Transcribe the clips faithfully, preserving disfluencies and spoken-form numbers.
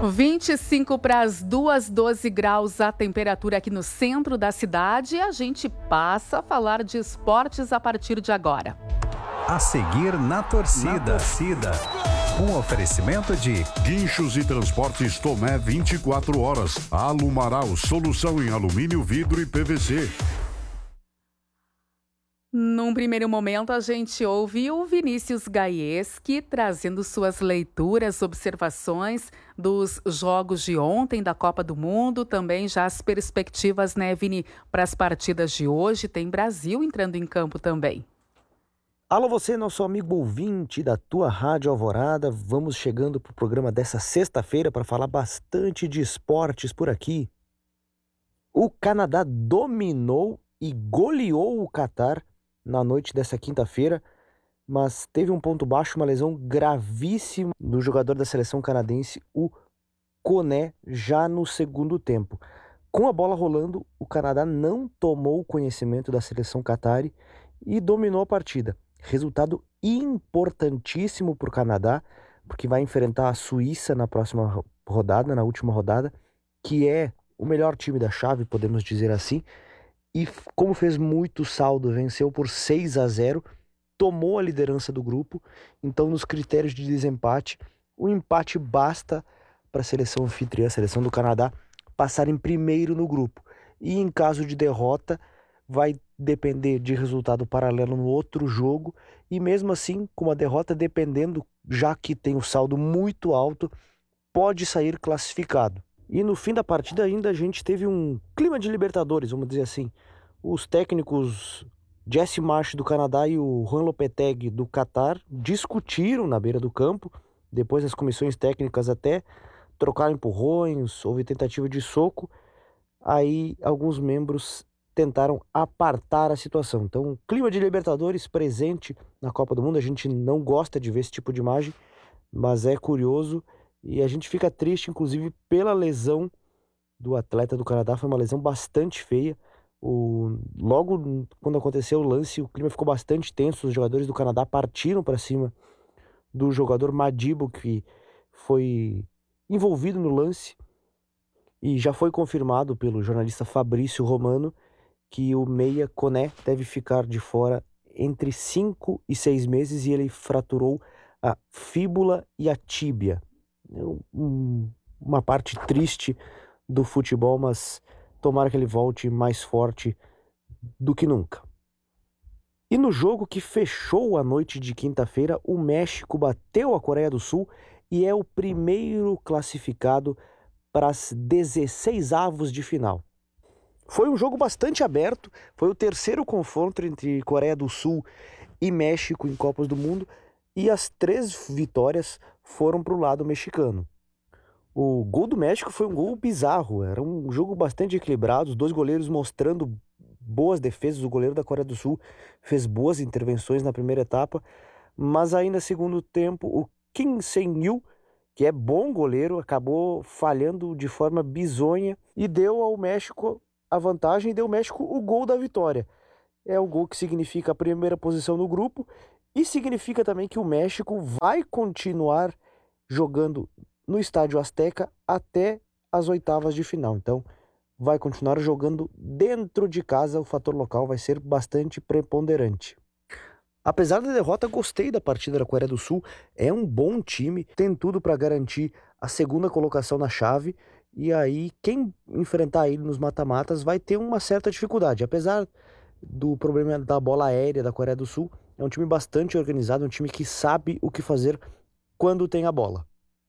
vinte e cinco para as duas, doze graus a temperatura aqui no centro da cidade, e a gente passa a falar de esportes a partir de agora. A seguir na torcida. Na torcida. Um oferecimento de Guinchos e Transportes Tomé vinte e quatro horas. Alumaral, solução em alumínio, vidro e P V C. Num primeiro momento, a gente ouve o Vinícius Gaieski trazendo suas leituras, observações dos jogos de ontem da Copa do Mundo, também já as perspectivas, né, Vini, para as partidas de hoje. Tem Brasil entrando em campo também. Alô você, nosso amigo ouvinte da tua Rádio Alvorada. Vamos chegando para o programa dessa sexta-feira para falar bastante de esportes por aqui. O Canadá dominou e goleou o Catar na noite dessa quinta-feira, mas teve um ponto baixo, uma lesão gravíssima do jogador da seleção canadense, o Koné, já no segundo tempo. Com a bola rolando, o Canadá não tomou conhecimento da seleção catari e dominou a partida. Resultado importantíssimo para o Canadá, porque vai enfrentar a Suíça na próxima rodada, na última rodada, que é o melhor time da chave, podemos dizer assim. E como fez muito saldo, venceu por seis a zero, tomou a liderança do grupo. Então, nos critérios de desempate, o empate basta para a seleção anfitriã, a seleção do Canadá, passar em primeiro no grupo. E em caso de derrota, vai depender de resultado paralelo no outro jogo. E mesmo assim, com a derrota, dependendo, já que tem o saldo muito alto, pode sair classificado. E no fim da partida ainda a gente teve um clima de Libertadores, vamos dizer assim. Os técnicos Jesse Marsh do Canadá e o Juan Lopetegui do Catar discutiram na beira do campo. Depois as comissões técnicas até trocaram empurrões, houve tentativa de soco. Aí alguns membros tentaram apartar a situação. Então, clima de Libertadores presente na Copa do Mundo. A gente não gosta de ver esse tipo de imagem, mas é curioso. E a gente fica triste, inclusive, pela lesão do atleta do Canadá. Foi uma lesão bastante feia. O... Logo quando aconteceu o lance, o clima ficou bastante tenso. Os jogadores do Canadá partiram para cima do jogador Madibo, que foi envolvido no lance. E já foi confirmado pelo jornalista Fabrício Romano que o meia Koné deve ficar de fora entre cinco e seis meses e ele fraturou a fíbula e a tíbia. Uma parte triste do futebol, mas tomara que ele volte mais forte do que nunca. E no jogo que fechou a noite de quinta-feira, o México bateu a Coreia do Sul e é o primeiro classificado para as dezesseis avos de final. Foi um jogo bastante aberto, foi o terceiro confronto entre Coreia do Sul e México em Copas do Mundo, e as três vitórias foram para o lado mexicano. O gol do México foi um gol bizarro, era um jogo bastante equilibrado, os dois goleiros mostrando boas defesas. O goleiro da Coreia do Sul fez boas intervenções na primeira etapa, mas aí no segundo tempo o Kim Sen-yu, que é bom goleiro, acabou falhando de forma bizonha e deu ao México a vantagem e deu ao México o gol da vitória. É o gol que significa a primeira posição no grupo e significa também que o México vai continuar jogando no Estádio Azteca até as oitavas de final. Então, vai continuar jogando dentro de casa, o fator local vai ser bastante preponderante. Apesar da derrota, gostei da partida da Coreia do Sul, é um bom time, tem tudo para garantir a segunda colocação na chave, e aí quem enfrentar ele nos mata-matas vai ter uma certa dificuldade. Apesar do problema da bola aérea da Coreia do Sul, é um time bastante organizado, um time que sabe o que fazer quando tem a bola.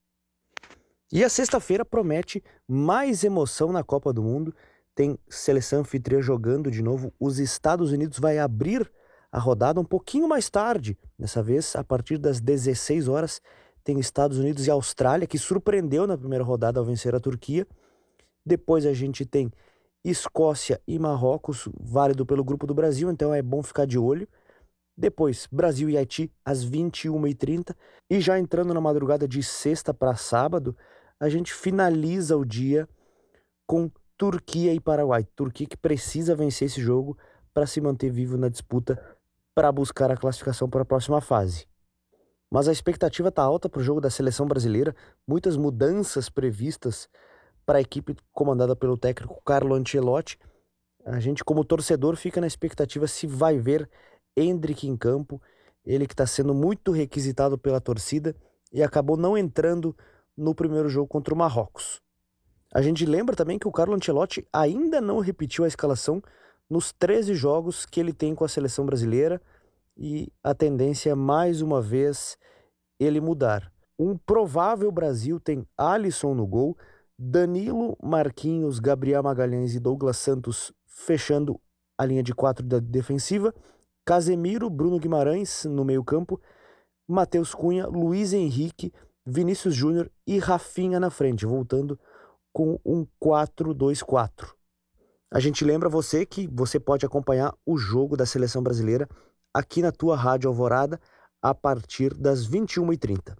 E a sexta-feira promete mais emoção na Copa do Mundo. Tem seleção anfitriã jogando de novo. Os Estados Unidos vai abrir a rodada um pouquinho mais tarde. Dessa vez, a partir das dezesseis horas, tem Estados Unidos e Austrália, que surpreendeu na primeira rodada ao vencer a Turquia. Depois a gente tem Escócia e Marrocos, válido pelo grupo do Brasil, então é bom ficar de olho. Depois, Brasil e Haiti, às vinte e uma e trinta. E já entrando na madrugada de sexta para sábado, a gente finaliza o dia com Turquia e Paraguai. Turquia que precisa vencer esse jogo para se manter vivo na disputa para buscar a classificação para a próxima fase. Mas a expectativa está alta para o jogo da seleção brasileira, muitas mudanças previstas para a equipe comandada pelo técnico Carlo Ancelotti. A gente, como torcedor, fica na expectativa se vai ver Endrick em campo, ele que está sendo muito requisitado pela torcida e acabou não entrando no primeiro jogo contra o Marrocos. A gente lembra também que o Carlo Ancelotti ainda não repetiu a escalação nos treze jogos que ele tem com a seleção brasileira e a tendência é, mais uma vez, ele mudar. Um provável Brasil tem Alisson no gol, Danilo, Marquinhos, Gabriel Magalhães e Douglas Santos fechando a linha de quatro da defensiva, Casemiro, Bruno Guimarães no meio-campo, Matheus Cunha, Luiz Henrique, Vinícius Júnior e Rafinha na frente, voltando com um quatro dois quatro. A gente lembra você que você pode acompanhar o jogo da seleção brasileira aqui na tua Rádio Alvorada a partir das vinte e uma e trinta.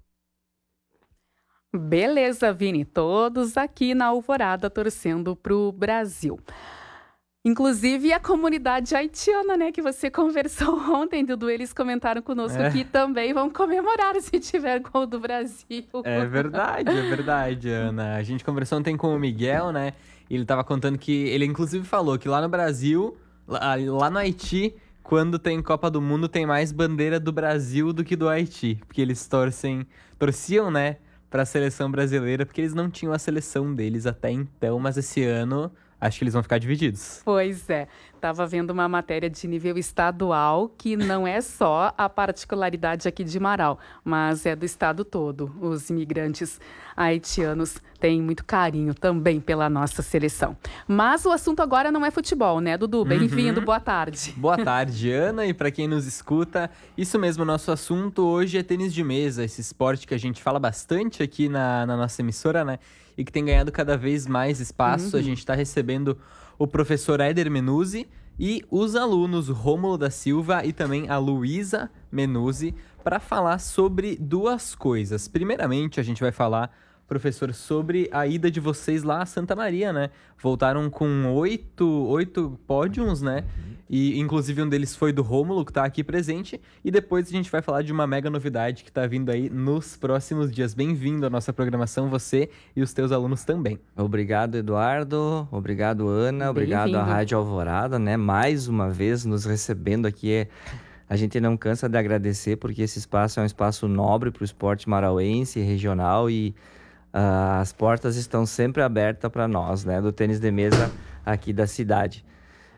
Beleza, Vini. Todos aqui na Alvorada torcendo pro Brasil. Inclusive a comunidade haitiana, né, que você conversou ontem, Dudu, eles comentaram conosco É. que também vão comemorar se tiver gol do Brasil. É verdade, é verdade, Ana. A gente conversou ontem com o Miguel, né? E ele tava contando que... Ele inclusive falou que lá no Brasil, lá, lá no Haiti, quando tem Copa do Mundo, tem mais bandeira do Brasil do que do Haiti. Porque eles torcem... Torciam, né? Pra seleção brasileira, porque eles não tinham a seleção deles até então. Mas esse ano... Acho que eles vão ficar divididos. Pois é, estava vendo uma matéria de nível estadual que não é só a particularidade aqui de Marau, mas é do estado todo. Os imigrantes haitianos têm muito carinho também pela nossa seleção. Mas o assunto agora não é futebol, né, Dudu? Bem-vindo, Uhum. boa tarde. Boa tarde, Ana, e para quem nos escuta, isso mesmo, nosso assunto hoje é tênis de mesa, esse esporte que a gente fala bastante aqui na, na nossa emissora, né? E que tem ganhado cada vez mais espaço. Uhum. A gente está recebendo o professor Éder Menuzzi e os alunos Rômulo da Silva e também a Luísa Menuzzi para falar sobre duas coisas. Primeiramente, a gente vai falar, professor, sobre a ida de vocês lá a Santa Maria, né? Voltaram com oito, oito pódios, né? E inclusive um deles foi do Rômulo, que tá aqui presente. E depois a gente vai falar de uma mega novidade que tá vindo aí nos próximos dias. Bem-vindo à nossa programação, você e os teus alunos também. Obrigado, Eduardo. Obrigado, Ana. Obrigado Bem-vindo. à Rádio Alvorada, né? Mais uma vez nos recebendo aqui. A gente não cansa de agradecer, porque esse espaço é um espaço nobre para o esporte marauense, regional, e uh, as portas estão sempre abertas para nós, né? Do tênis de mesa aqui da cidade.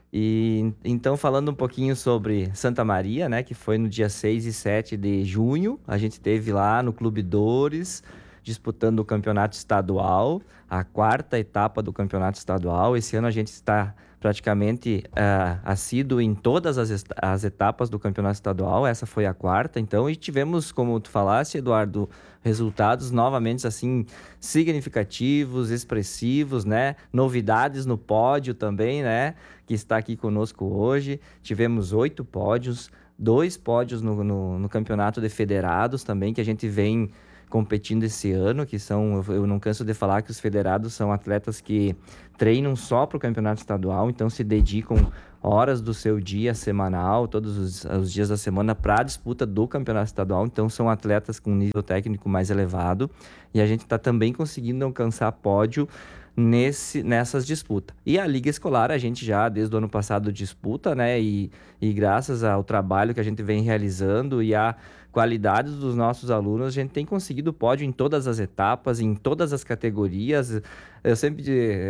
E então, falando um pouquinho sobre Santa Maria, né, que foi no dia seis e sete de junho, a gente esteve lá no Clube Dores, disputando o campeonato estadual, a quarta etapa do campeonato estadual. Esse ano a gente está praticamente uh, assíduo em todas as, as etapas do campeonato estadual, essa foi a quarta, então, e tivemos, como tu falaste, Eduardo, resultados novamente, assim, significativos, expressivos, né, novidades no pódio também, né, que está aqui conosco hoje. Tivemos oito pódios, dois pódios no, no, no campeonato de federados também, que a gente vem competindo esse ano, que são, eu não canso de falar que os federados são atletas que treinam só para o campeonato estadual, então se dedicam horas do seu dia semanal, todos os, os dias da semana, para a disputa do campeonato estadual. Então são atletas com nível técnico mais elevado, e a gente está também conseguindo alcançar pódio nesse, nessas disputas. E a Liga Escolar a gente já desde o ano passado disputa, né, e, e graças ao trabalho que a gente vem realizando e a qualidade dos nossos alunos, a gente tem conseguido pódio em todas as etapas, em todas as categorias. Eu sempre,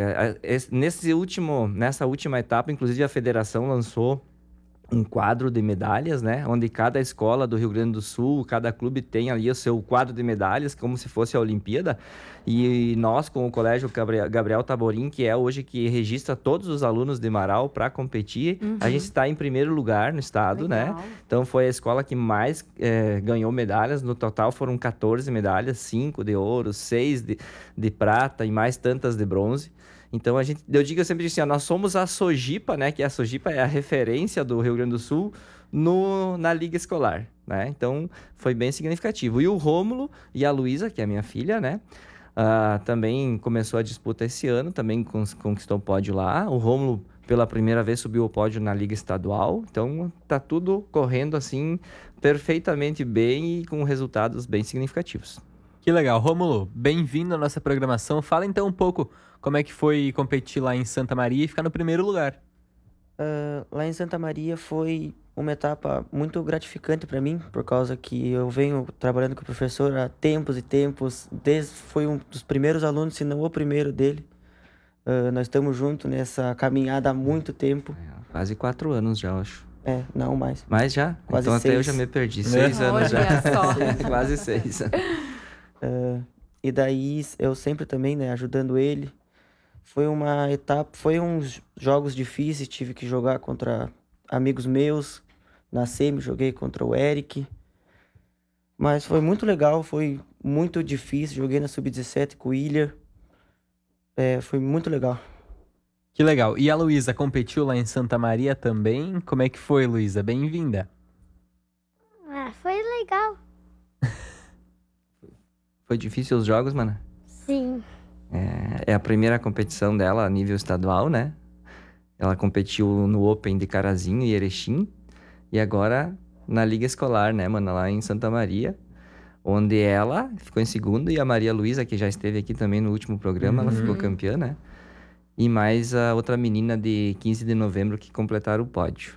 nesse último, nessa última etapa, inclusive a federação lançou um quadro de medalhas, né? Onde cada escola do Rio Grande do Sul, cada clube tem ali o seu quadro de medalhas, como se fosse a Olimpíada. E nós, com o Colégio Gabriel, Gabriel Taborim, que é hoje que registra todos os alunos de Marau para competir, uhum. a gente está em primeiro lugar no estado, Legal. Né? Então foi a escola que mais é, ganhou medalhas. No total foram catorze medalhas, cinco de ouro, seis de, de prata e mais tantas de bronze. Então, a gente, eu digo sempre assim, ó, nós somos a Sojipa, né? Que a Sojipa é a referência do Rio Grande do Sul no, na Liga Escolar, né? Então, foi bem significativo. E o Rômulo e a Luísa, que é a minha filha, né? Uh, também começou a disputa esse ano, também conquistou o pódio lá. O Rômulo pela primeira vez subiu ao pódio na Liga Estadual. Então, tá tudo correndo assim perfeitamente bem e com resultados bem significativos. Que legal. Rômulo, bem-vindo à nossa programação. Fala então um pouco como é que foi competir lá em Santa Maria e ficar no primeiro lugar. Uh, lá em Santa Maria foi uma etapa muito gratificante para mim, por causa que eu venho trabalhando com o professor há tempos e tempos, desde foi um dos primeiros alunos, se não o primeiro dele. Uh, nós estamos juntos nessa caminhada há muito tempo. É, quase quatro anos já, eu acho. É, não mais. Mais já? Quase então seis. até eu já me perdi. Seis É. anos Olha já. só. Quase seis. Uh, e daí eu sempre também, né, ajudando ele. Foi uma etapa, foi uns jogos difíceis, tive que jogar contra amigos meus. Na semi joguei contra o Eric. Mas foi muito legal, foi muito difícil. Joguei na sub dezessete com o Ilha. É, foi muito legal. Que legal. E a Luísa competiu lá em Santa Maria também? Como é que foi, Luísa? Bem-vinda. Ah, foi legal. Foi difícil os jogos, mano? Sim. É, é a primeira competição dela a nível estadual, né? Ela competiu no Open de Carazinho e Erechim. E agora na Liga Escolar, né, mano? Lá em Santa Maria. Onde ela ficou em segundo. E a Maria Luísa, que já esteve aqui também no último programa, Uhum. ela ficou campeã, né? E mais a outra menina de quinze de novembro que completaram o pódio.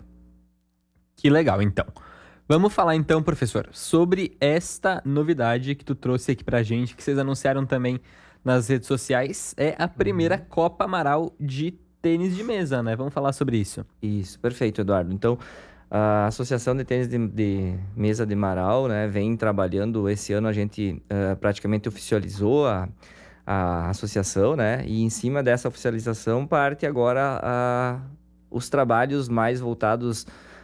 Que legal, então. Vamos falar então, professor, sobre esta novidade que tu trouxe aqui pra gente, que vocês anunciaram também nas redes sociais. É a primeira Uhum. Copa Amaral de tênis de mesa, né? Vamos falar sobre isso. Isso, perfeito, Eduardo. Então, a Associação de Tênis de, de Mesa de Marau, né, vem trabalhando. Esse ano a gente uh, praticamente oficializou a, a associação, né? E em cima dessa oficialização parte agora a, os trabalhos mais voltados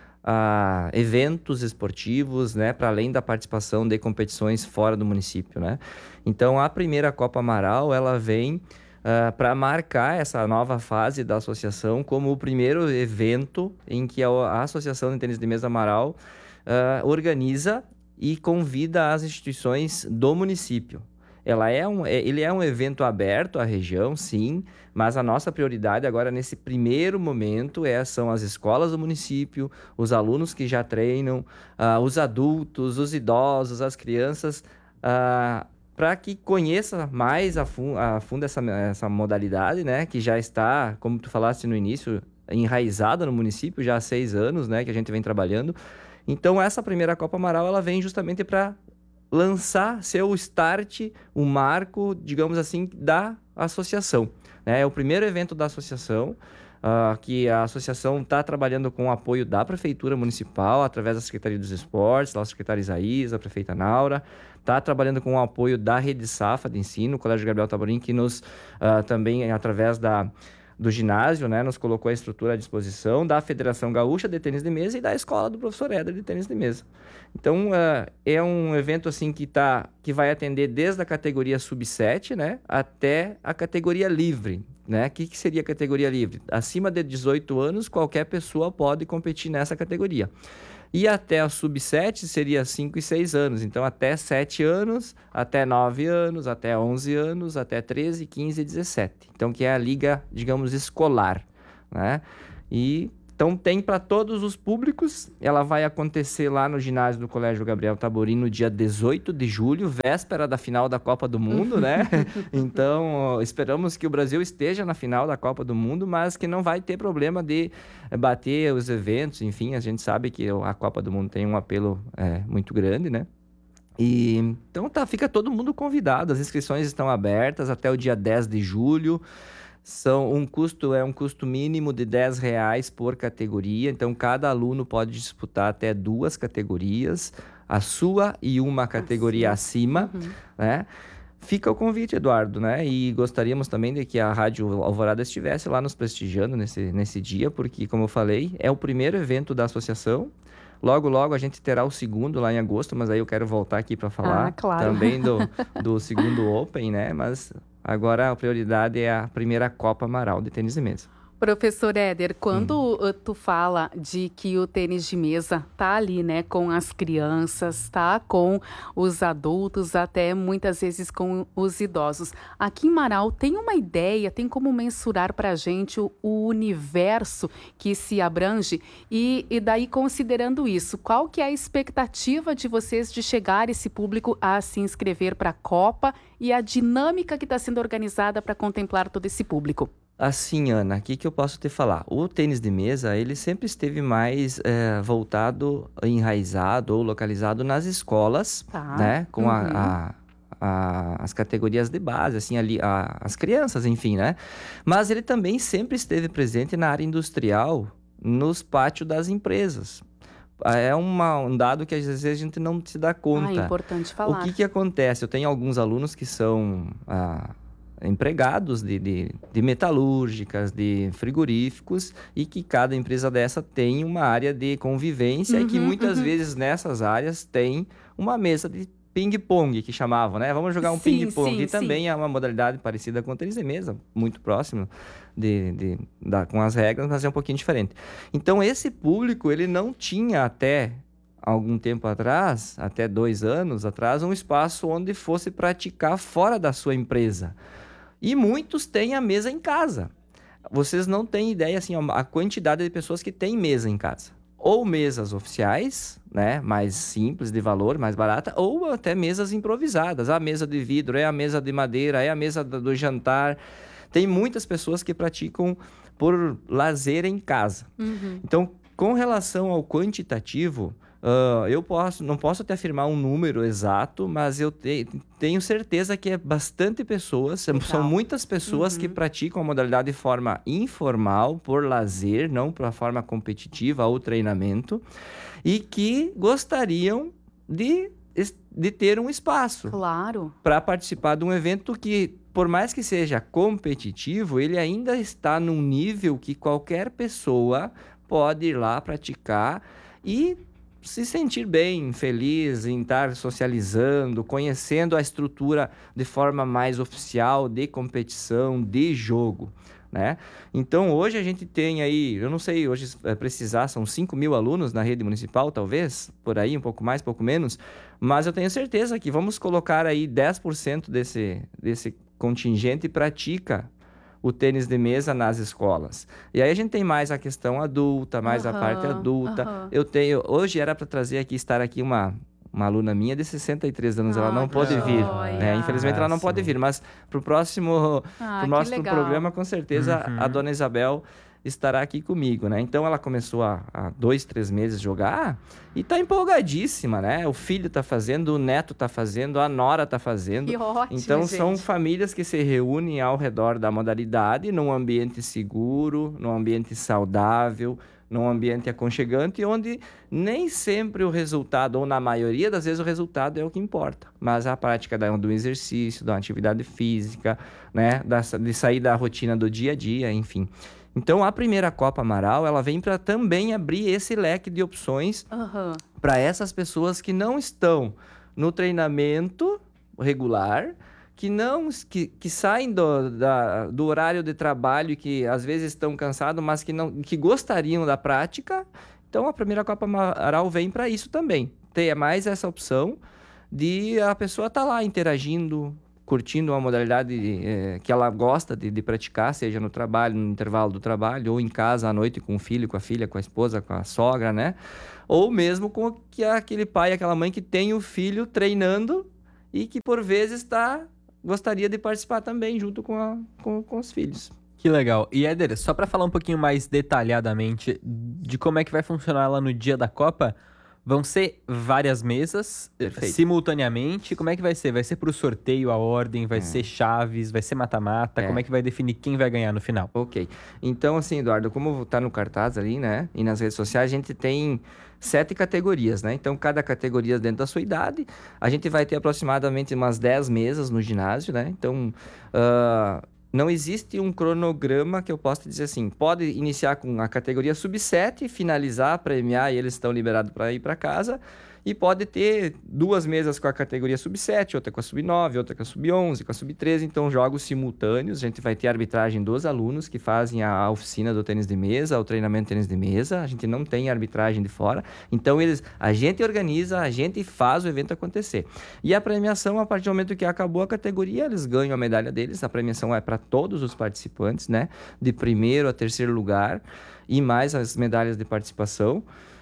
a eventos esportivos, né? Para além da participação de competições fora do município, né? Então, a primeira Copa Amaral, ela vem Uh, para marcar essa nova fase da associação como o primeiro evento em que a, a Associação de Tênis de Mesa Amaral uh, organiza e convida as instituições do município. Ela é um, é, ele é um evento aberto à região, sim, mas a nossa prioridade agora, nesse primeiro momento, é, são as escolas do município, os alunos que já treinam, uh, os adultos, os idosos, as crianças, uh, para que conheça mais a fundo, a fundo essa, essa modalidade, né? Que já está, como tu falaste no início, enraizada no município já há seis anos, né? Que a gente vem trabalhando. Então, essa primeira Copa Amaral, ela vem justamente para lançar, ser o start, o marco, digamos assim, da associação, né? É o primeiro evento da associação, uh, que a associação está trabalhando com o apoio da Prefeitura Municipal, através da Secretaria dos Esportes, da secretária Isaías, a prefeita Naura. Está trabalhando com o apoio da Rede Safa de Ensino, o Colégio Gabriel Taborim, que nos, uh, também, através da, do ginásio, né, nos colocou a estrutura à disposição, da Federação Gaúcha de Tênis de Mesa e da Escola do Professor Éder de Tênis de Mesa. Então, uh, é um evento assim, que, tá, que vai atender desde a categoria sub sete, né, até a categoria livre. Né? O que, que seria a categoria livre? Acima de dezoito anos, qualquer pessoa pode competir nessa categoria. E até a sub sete seria cinco e seis anos. Então, até sete anos, até nove anos, até onze anos, até treze, quinze e dezessete. Então, que é a liga, digamos, escolar, né? E, então, tem para todos os públicos. Ela vai acontecer lá no ginásio do Colégio Gabriel Taborim no dia dezoito de julho, véspera da final da Copa do Mundo, né? Então, esperamos que o Brasil esteja na final da Copa do Mundo, mas que não vai ter problema de bater os eventos. Enfim, a gente sabe que a Copa do Mundo tem um apelo é, muito grande, né? E, então, tá, fica todo mundo convidado. As inscrições estão abertas até o dia dez de julho. São um custo, é um custo mínimo de dez reais por categoria, então cada aluno pode disputar até duas categorias, a sua e uma categoria acima, Uhum. né? Fica o convite, Eduardo, né? E gostaríamos também de que a Rádio Alvorada estivesse lá nos prestigiando nesse, nesse dia, porque, como eu falei, é o primeiro evento da associação. Logo, logo a gente terá o segundo lá em agosto, mas aí eu quero voltar aqui para falar Ah, claro. também do, do segundo Open, né? Mas agora a prioridade é a primeira Copa Amaral de Tênis de Mesa. Professor Éder, quando hum. tu fala de que o tênis de mesa tá ali, né, com as crianças, tá com os adultos, até muitas vezes com os idosos. Aqui em Marau tem uma ideia, tem como mensurar para a gente o, o universo que se abrange e, e daí considerando isso, qual que é a expectativa de vocês de chegar esse público a se inscrever para a Copa e a dinâmica que está sendo organizada para contemplar todo esse público? Assim, Ana, o que, que eu posso te falar? O tênis de mesa, ele sempre esteve mais é, voltado, enraizado ou localizado nas escolas, tá. né? Com uhum. a, a, a, as categorias de base, assim, ali, a, as crianças, enfim, né? Mas ele também sempre esteve presente na área industrial, nos pátios das empresas. É uma, um dado que às vezes a gente não se dá conta. Ah, é importante falar. O que, que acontece? Eu tenho alguns alunos que são... Ah, empregados de, de, de metalúrgicas, de frigoríficos, e que cada empresa dessa tem uma área de convivência, uhum, e que muitas uhum. vezes nessas áreas tem uma mesa de ping-pong, que chamavam, né? Vamos jogar um sim, ping-pong, sim, que também sim. é uma modalidade parecida com o tênis de mesa, muito próximo de, de, da, com as regras, mas é um pouquinho diferente. Então, esse público, ele não tinha até algum tempo atrás, até dois anos atrás, um espaço onde fosse praticar fora da sua empresa. E muitos têm a mesa em casa. Vocês não têm ideia, assim, a quantidade de pessoas que têm mesa em casa. Ou mesas oficiais, né, mais simples, de valor, mais barata, ou até mesas improvisadas. A mesa de vidro, é a mesa de madeira, é a mesa do jantar. Tem muitas pessoas que praticam por lazer em casa. Uhum. Então, com relação ao quantitativo, Uh, eu posso, não posso te afirmar um número exato, mas eu te, tenho certeza que é bastante pessoas, Legal. São muitas pessoas uhum. que praticam a modalidade de forma informal, por lazer, não por forma competitiva ou treinamento, e que gostariam de, de ter um espaço claro. para participar de um evento que, por mais que seja competitivo, ele ainda está num nível que qualquer pessoa pode ir lá praticar e se sentir bem, feliz em estar socializando, conhecendo a estrutura de forma mais oficial de competição, de jogo, né? Então, hoje a gente tem aí, eu não sei, hoje é, precisar, são cinco mil alunos na rede municipal, talvez, por aí, um pouco mais, pouco menos, mas eu tenho certeza que vamos colocar aí dez por cento desse, desse contingente pratica o tênis de mesa nas escolas. E aí a gente tem mais a questão adulta, mais uhum, a parte adulta. Uhum. Eu tenho, hoje era para trazer aqui, estar aqui uma, uma aluna minha de sessenta e três anos, ah, ela não pôde vir. Né? Infelizmente ah, ela não sim. pode vir, mas para o próximo, ah, pro próximo programa, com certeza, uhum. a dona Isabel estará aqui comigo, né? Então ela começou há, há dois, três meses jogar e tá empolgadíssima, né? O filho tá fazendo, o neto tá fazendo, a nora tá fazendo. Que ótimo, então gente. São famílias que se reúnem ao redor da modalidade num ambiente seguro, num ambiente saudável, num ambiente aconchegante, onde nem sempre o resultado, ou na maioria das vezes o resultado é o que importa, mas a prática do exercício, da atividade física, né? Da, de sair da rotina do dia a dia, enfim. Então, a primeira Copa Marau, ela vem para também abrir esse leque de opções uhum. para essas pessoas que não estão no treinamento regular, que não que, que saem do, da, do horário de trabalho e que às vezes estão cansados, mas que, não, que gostariam da prática. Então, a primeira Copa Marau vem para isso também. Ter mais essa opção de a pessoa estar tá lá interagindo, curtindo uma modalidade é, que ela gosta de, de praticar, seja no trabalho, no intervalo do trabalho, ou em casa à noite com o filho, com a filha, com a esposa, com a sogra, né? Ou mesmo com que aquele pai, aquela mãe que tem o filho treinando e que por vezes tá, gostaria de participar também junto com, a, com, com os filhos. Que legal. E Éder, só para falar um pouquinho mais detalhadamente de como é que vai funcionar lá no dia da Copa, vão ser várias mesas Perfeito. simultaneamente. Como é que vai ser? Vai ser pro sorteio a ordem? Vai hum. ser chaves? Vai ser mata-mata? É. Como é que vai definir quem vai ganhar no final? Ok. Então, assim, Eduardo, como tá no cartaz ali, né? E nas redes sociais, a gente tem sete categorias, né? Então, cada categoria dentro da sua idade. A gente vai ter aproximadamente umas dez mesas no ginásio, né? Então, uh, não existe um cronograma que eu possa dizer assim, pode iniciar com a categoria sub sete, finalizar, premiar e eles estão liberados para ir para casa. E pode ter duas mesas com a categoria sub sete, outra com a sub nove, outra com a sub onze, com a sub treze. Então, jogos simultâneos. A gente vai ter arbitragem dos alunos que fazem a oficina do tênis de mesa, o treinamento de tênis de mesa. A gente não tem arbitragem de fora. Então, eles, a gente organiza, a gente faz o evento acontecer. E a premiação, a partir do momento que acabou a categoria, eles ganham a medalha deles. A premiação é para todos os participantes, né? De primeiro a terceiro lugar. E mais as medalhas de participação.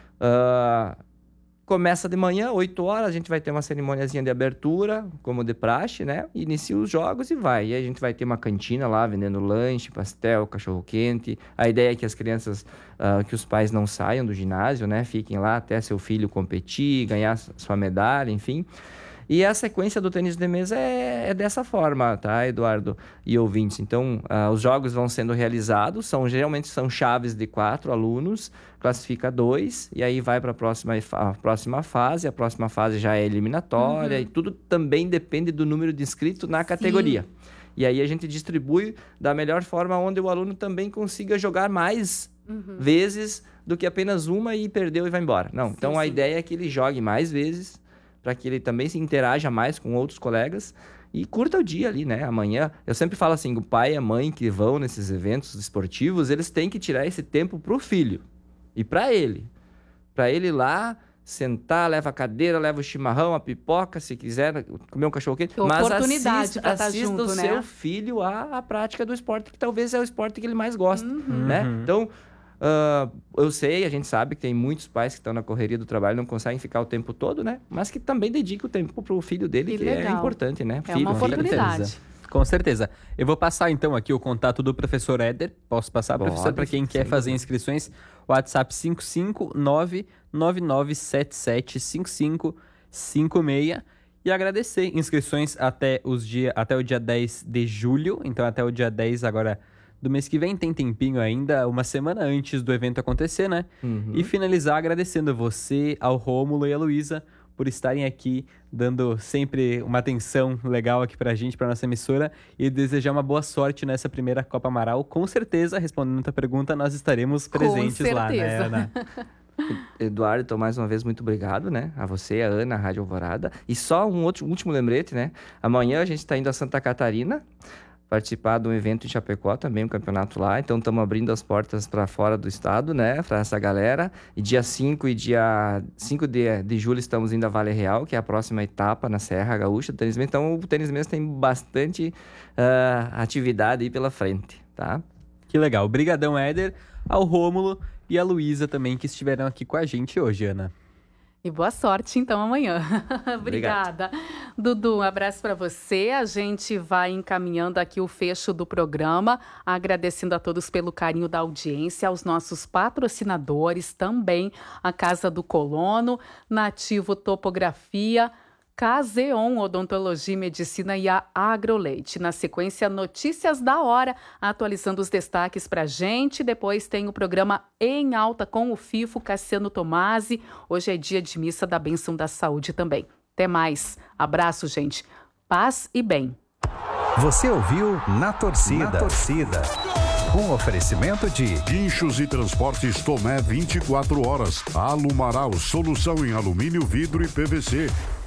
Uh, Começa de manhã, oito horas, a gente vai ter uma cerimoniazinha de abertura, como de praxe, né? Inicia os jogos e vai. E aí a gente vai ter uma cantina lá, vendendo lanche, pastel, cachorro-quente. A ideia é que as crianças, uh, que os pais não saiam do ginásio, né? Fiquem lá até seu filho competir, ganhar sua medalha, enfim. E a sequência do tênis de mesa é, é dessa forma, tá, Eduardo e ouvintes? Então, uh, os jogos vão sendo realizados, são, geralmente são chaves de quatro alunos, classifica dois, e aí vai para a próxima, a próxima fase. A próxima fase já é eliminatória, uhum. E tudo também depende do número de inscritos na categoria. Sim. E aí a gente distribui da melhor forma onde o aluno também consiga jogar mais uhum. vezes do que apenas uma e perdeu e vai embora. Não, sim, então a sim. ideia é que ele jogue mais vezes, para que ele também se interaja mais com outros colegas e curta o dia ali, né? Amanhã, eu sempre falo assim, o pai e a mãe que vão nesses eventos esportivos, eles têm que tirar esse tempo pro filho e para ele. Para ele ir lá, sentar, leva a cadeira, leva o chimarrão, a pipoca, se quiser, comer um cachorro-quente. Mas assista, assista junto, o né? seu filho à, à prática do esporte, que talvez é o esporte que ele mais gosta, uhum. né? Então... Uh, eu sei, a gente sabe que tem muitos pais que estão na correria do trabalho, não conseguem ficar o tempo todo, né? Mas que também dedicam o tempo pro filho dele, que, que é importante, né? É filho, uma oportunidade. Filho. Com certeza. Eu vou passar, então, aqui o contato do professor Éder. Posso passar, Pode, professor, para quem quer fazer inscrições? WhatsApp cinco cinco nove nove nove sete sete cinco cinco cinco seis. E agradecer. Inscrições até, os dia, até o dia dez de julho. Então, até o dia dez agora... do mês que vem, tem tempinho ainda, uma semana antes do evento acontecer, né? Uhum. E finalizar agradecendo a você, ao Rômulo e a Luísa, por estarem aqui, dando sempre uma atenção legal aqui pra gente, pra nossa emissora, e desejar uma boa sorte nessa primeira Copa Amaral. Com certeza, respondendo a tua pergunta, nós estaremos presentes lá, né, Ana? Eduardo, então, mais uma vez, muito obrigado, né? A você, a Ana, a Rádio Alvorada. E só um outro, último lembrete, né? Amanhã a gente está indo a Santa Catarina, participar de um evento em Chapecó, também um campeonato lá. Então, estamos abrindo as portas para fora do estado, né? Para essa galera. E dia cinco e dia cinco de, de julho estamos indo a Vale Real, que é a próxima etapa na Serra Gaúcha do tênis mesa. Então, o tênis mesa tem bastante uh, atividade aí pela frente, tá? Que legal. Obrigadão, Éder, ao Rômulo e a Luísa também, que estiveram aqui com a gente hoje, Ana. E boa sorte, então, amanhã. Obrigada. Dudu, um abraço para você. A gente vai encaminhando aqui o fecho do programa, agradecendo a todos pelo carinho da audiência, aos nossos patrocinadores também, a Casa do Colono, Nativo Topografia, Caseon Odontologia e Medicina e a Agroleite. Na sequência, notícias da hora, atualizando os destaques pra gente. Depois tem o programa Em Alta com o FIFO, Cassiano Tomasi. Hoje é dia de missa da Bênção da Saúde também. Até mais. Abraço, gente. Paz e bem. Você ouviu Na Torcida. Na Torcida. Um oferecimento de Guinchos e Transportes Tomé vinte e quatro horas. Alumaral, solução em alumínio, vidro e P V C.